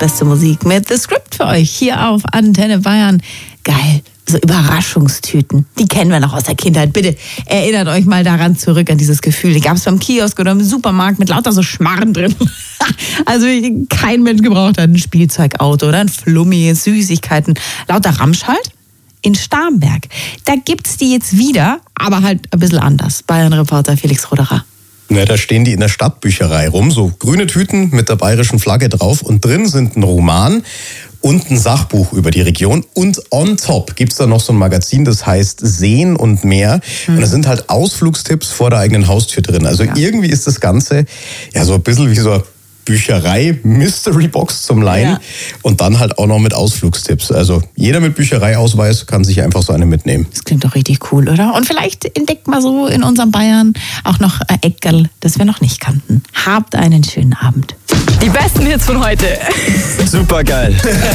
beste Musik mit The Script für euch hier auf Antenne Bayern. Geil. So Überraschungstüten, die kennen wir noch aus der Kindheit. Bitte erinnert euch mal daran zurück, an dieses Gefühl. Die gab es beim Kiosk oder im Supermarkt mit lauter so Schmarren drin. Also kein Mensch gebraucht hat ein Spielzeugauto oder ein Flummi, Süßigkeiten. Lauter Ramsch halt. In Starnberg, da gibt's die jetzt wieder, aber halt ein bisschen anders. Bayern-Reporter Felix Roderer. Na, da stehen die in der Stadtbücherei rum, so grüne Tüten mit der bayerischen Flagge drauf und drin sind ein Roman und ein Sachbuch über die Region und on top gibt's da noch so ein Magazin, das heißt Sehen und mehr und da sind halt Ausflugstipps vor der eigenen Haustür drin. Also irgendwie ist das Ganze ja so ein bisschen wie so eine Bücherei, Mystery Box zum Leihen und dann halt auch noch mit Ausflugstipps. Also jeder mit Büchereiausweis kann sich einfach so eine mitnehmen. Das klingt doch richtig cool, oder? Und vielleicht entdeckt mal so in unserem Bayern auch noch ein Eckerl, das wir noch nicht kannten. Habt einen schönen Abend. Die besten Hits von heute. Supergeil.